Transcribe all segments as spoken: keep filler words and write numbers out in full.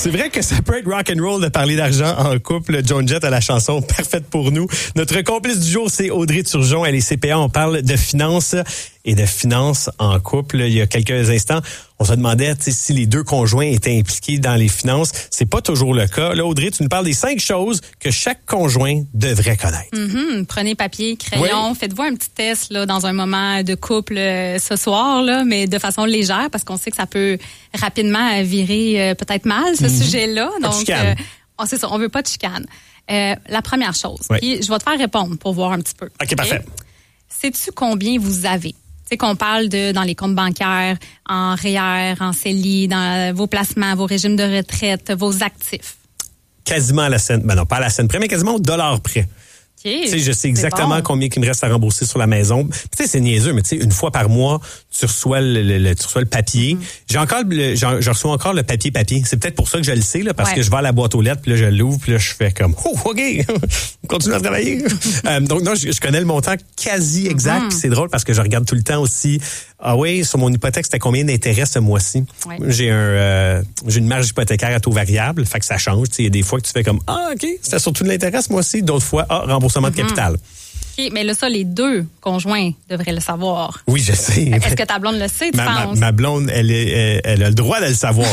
C'est vrai que ça peut être rock and roll de parler d'argent en couple. Joan Jett a la chanson parfaite pour nous. Notre complice du jour, c'est Audrey Turgeon. Elle est C P A. On parle de finances et de finances en couple. Il y a quelques instants, on se demandait si les deux conjoints étaient impliqués dans les finances. C'est pas toujours le cas. Là, Audrey, tu nous parles des cinq choses que chaque conjoint devrait connaître. Mm-hmm. Prenez papier, crayon. Oui. Faites-vous un petit test là, dans un moment de couple euh, ce soir, là, mais de façon légère parce qu'on sait que ça peut rapidement virer euh, peut-être mal, ce mm-hmm. sujet-là. Pas Donc, de chicane. euh, oh, c'est ça, on veut pas de chicane. Euh, la première chose, oui. puis je vais te faire répondre pour voir un petit peu. OK, okay? Parfait. Sais-tu combien vous avez? Tu sais qu'on parle de dans les comptes bancaires, en R E E R, en C E L I, dans vos placements, vos régimes de retraite, vos actifs. Quasiment à la scène. Ben non, pas à la scène près, mais quasiment au dollar près. Okay, tu sais, je sais exactement bon. combien il me reste à rembourser sur la maison. Tu sais, c'est niaiseux, mais tu sais, une fois par mois, tu reçois le, le, le tu reçois le papier. Mm-hmm. J'ai encore le, j'en, je reçois encore le papier papier. C'est peut-être pour ça que je le sais, là, parce ouais. que je vais à la boîte aux lettres, puis là, je l'ouvre, puis là, je fais comme, oh, OK, on continue à travailler. euh, donc, non, je, je connais le montant quasi exact. Mm-hmm. C'est drôle parce que je regarde tout le temps aussi. Ah oui, sur mon hypothèque, c'était combien d'intérêt ce mois-ci? Ouais. J'ai un, euh, j'ai une marge hypothécaire à taux variable, fait que ça change. Il y a des fois que tu fais comme, ah, OK, c'était surtout de l'intérêt ce mois-ci. D'autres fois, ah, remboursement de capital. OK, mais là, ça, les deux conjoints devraient le savoir. Oui, je sais. Est-ce que ta blonde le sait, tu ma, penses? Ma, ma blonde, elle, est, elle, elle a le droit de le savoir.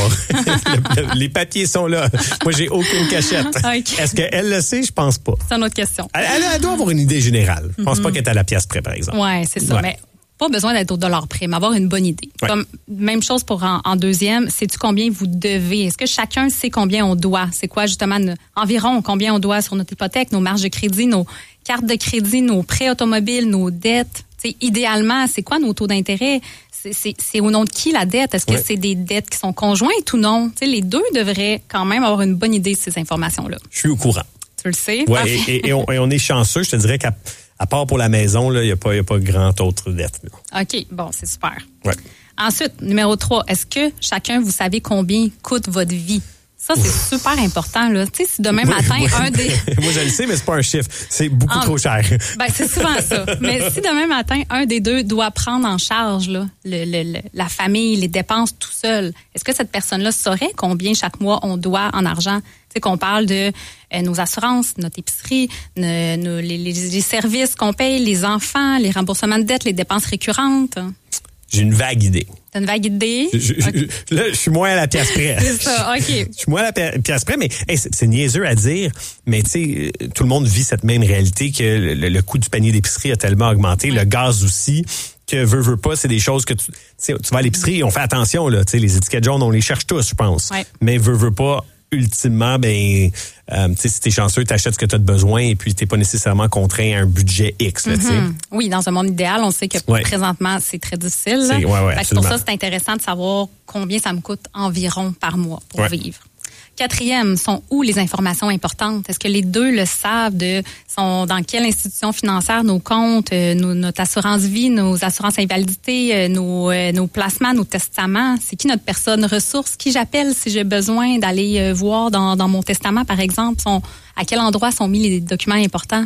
le, le, les papiers sont là. Moi, j'ai aucune cachette. Okay. Est-ce qu'elle le sait? Je pense pas. C'est une autre question. Elle, elle, elle doit avoir une idée générale. Je pense mm-hmm. pas qu'elle est à la pièce près, par exemple. Oui, c'est ça. Ouais. Mais pas besoin d'être au dollar près, mais avoir une bonne idée. Ouais. Comme, même chose pour en, en deuxième. Sais-tu combien vous devez? Est-ce que chacun sait combien on doit? C'est quoi, justement, ne, environ combien on doit sur notre hypothèque, nos marges de crédit, nos cartes de crédit, nos prêts automobiles, nos dettes? T'sais, idéalement, c'est quoi nos taux d'intérêt? C'est, c'est, c'est au nom de qui la dette? Est-ce que ouais. c'est des dettes qui sont conjointes ou non? T'sais, les deux devraient quand même avoir une bonne idée de ces informations-là. Je suis au courant. Tu le sais? Oui, et, et, et, on, et on est chanceux. Je te dirais qu'à à part pour la maison, il n'y a pas, y a pas grand autre dette. Là. OK, bon, c'est super. Ouais. Ensuite, numéro trois, est-ce que chacun, vous savez combien coûte votre vie? Ça, c'est super important, là. Tu sais, si demain matin, moi, un des... moi, je le sais, mais c'est pas un chiffre. C'est beaucoup en... trop cher. Ben, c'est souvent ça. Mais si demain matin, un des deux doit prendre en charge, là, le, le, le, la famille, les dépenses tout seul, est-ce que cette personne-là saurait combien chaque mois on doit en argent? Tu sais, qu'on parle de euh, nos assurances, notre épicerie, nos, nos, les, les, les services qu'on paye, les enfants, les remboursements de dettes, les dépenses récurrentes. J'ai une vague idée. T'as une vague idée? Je, je, okay. je, là, je suis moins à la pièce près. C'est ça, OK. Je suis moins à la pièce près, mais hey, c'est, c'est niaiseux à dire, mais tu sais, tout le monde vit cette même réalité que le, le coût du panier d'épicerie a tellement augmenté, ouais. le gaz aussi, que veut, veut pas, c'est des choses que tu, tu sais, tu vas à l'épicerie, on fait attention, là, tu sais, les étiquettes jaunes, on les cherche tous, je pense. Ouais. Mais veut, veut pas, ultimement, ben, euh, tu sais, si t'es chanceux, t'achètes ce que t'as de besoin et puis t'es pas nécessairement contraint à un budget X, là, mm-hmm. tu sais. Oui, dans un monde idéal, on sait que ouais. présentement, c'est très difficile. C'est, ouais, ouais, pour ça, c'est intéressant de savoir combien ça me coûte environ par mois pour ouais. vivre. Quatrième, sont où les informations importantes? Est-ce que les deux le savent de sont dans quelle institution financière nos comptes, euh, nos, notre assurance vie, nos assurances invalidité, euh, nos, euh, nos placements, nos testaments? C'est qui notre personne ressource? Qui j'appelle si j'ai besoin d'aller euh, voir dans, dans mon testament, par exemple? Sont, à quel endroit sont mis les documents importants?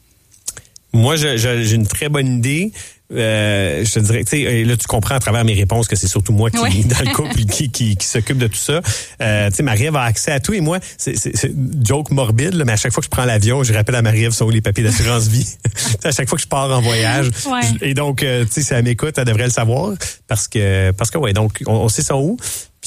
Moi, je, je, j'ai une très bonne idée. Euh, je te dirais, tu sais, là, tu comprends à travers mes réponses que c'est surtout moi qui, oui. dans le couple, qui, qui, qui s'occupe de tout ça. Euh, tu sais, Marie-Ève a accès à tout et moi, c'est, c'est, c'est joke morbide, là, mais à chaque fois que je prends l'avion, je rappelle à Marie-Ève sont où les papiers d'assurance vie. À chaque fois que je pars en voyage. Ouais. Et donc, euh, tu sais, si elle m'écoute, elle devrait le savoir parce que, parce que ouais, donc, on, on sait ça où.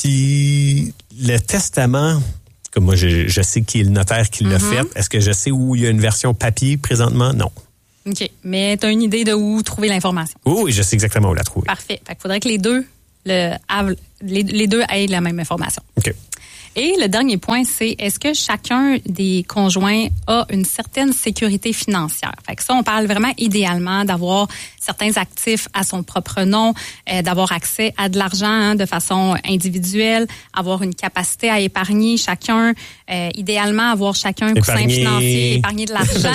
Puis, le testament, comme moi, je, je sais qui est le notaire qui l'a mm-hmm. fait. Est-ce que je sais où il y a une version papier présentement? Non. OK. Mais tu as une idée de où trouver l'information. Oui, je sais exactement où la trouver. Parfait. Fait qu'il faudrait que les deux, le, les, les deux aient la même information. OK. Et le dernier point, c'est est-ce que chacun des conjoints a une certaine sécurité financière? Fait que ça, on parle vraiment idéalement d'avoir certains actifs à son propre nom, euh, d'avoir accès à de l'argent hein, de façon individuelle, avoir une capacité à épargner chacun, euh, idéalement avoir chacun un coussin financier, épargner de l'argent.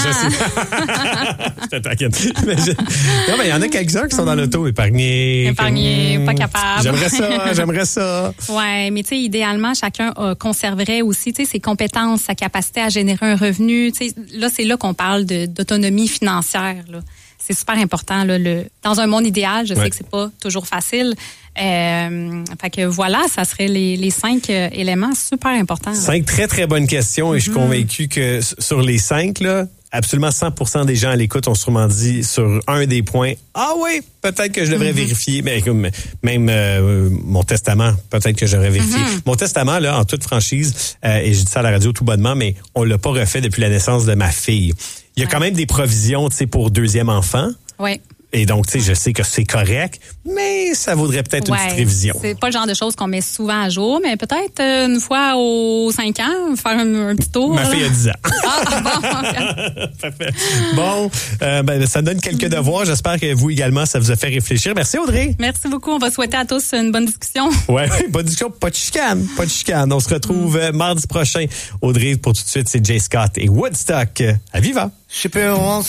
Je te t'inquiète. Mais je... Non, mais il y en a quelques-uns qui sont dans l'auto, épargner. Épargner, comme... pas capable. J'aimerais ça, j'aimerais ça. Ouais, mais tu sais, idéalement, chacun euh, conserverait aussi, tu sais, ses compétences, sa capacité à générer un revenu. Tu sais, là, c'est là qu'on parle de, d'autonomie financière, là. c'est super important. Là, le, dans un monde idéal, je ouais. sais que c'est pas toujours facile. Euh, fait que voilà, ça serait les, les cinq euh, éléments super importants. Cinq très, très bonnes questions et mm-hmm. je suis convaincu que sur les cinq, là, absolument cent pour cent des gens à l'écoute ont sûrement dit sur un des points, ah oui, peut-être que je devrais mm-hmm. vérifier. Mais même euh, mon testament, peut-être que je devrais vérifier. Mm-hmm. Mon testament, là, en toute franchise, euh, et je dis ça à la radio tout bonnement, mais on l'a pas refait depuis la naissance de ma fille. Il y a ouais. quand même des provisions, tu sais, pour deuxième enfant. Oui. Et donc, tu sais, je sais que c'est correct, mais ça vaudrait peut-être ouais, une petite révision. C'est pas le genre de choses qu'on met souvent à jour, mais peut-être une fois aux cinq ans, faire un, un petit tour. Ma là. fille a dix ans. Ah, bon, Parfait. Bon, euh, ben, ça donne quelques devoirs. J'espère que vous également, ça vous a fait réfléchir. Merci, Audrey. Merci beaucoup. On va souhaiter à tous une bonne discussion. Oui, bonne discussion. Pas de chicane. Pas de chicane. On se retrouve mm. mardi prochain. Audrey, pour tout de suite, c'est Jay Scott et Woodstock. À Viva.